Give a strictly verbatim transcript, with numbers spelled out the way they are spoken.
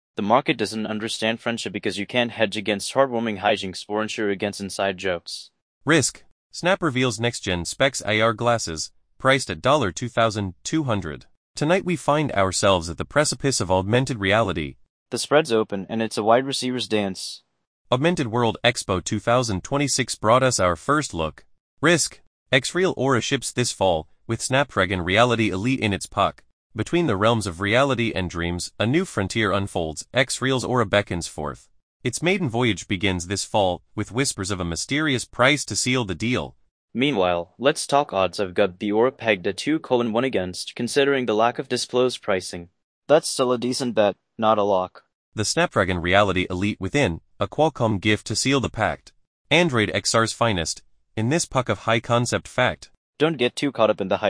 The market doesn't understand friendship because you can't hedge against heartwarming hijinks or insure against inside jokes. Risk. Snap reveals next-gen specs A R glasses, priced at two thousand two hundred dollars. Tonight we find ourselves at the precipice of augmented reality. The spread's open and it's a wide receiver's dance. Augmented World Expo two thousand twenty-six brought us our first look. Risk. X-Real Aura ships this fall, with Snapdragon Reality Elite in its puck. Between the realms of reality and dreams, a new frontier unfolds. X-Real's Aura beckons forth. Its maiden voyage begins this fall, with whispers of a mysterious price to seal the deal. Meanwhile, let's talk odds. I've got the Aura pegged at two colon one against, considering the lack of disclosed pricing. That's still a decent bet, not a lock. The Snapdragon Reality Elite within, a Qualcomm gift to seal the pact. Android X R's finest, in this puck of high-concept fact. Don't get too caught up in the hype.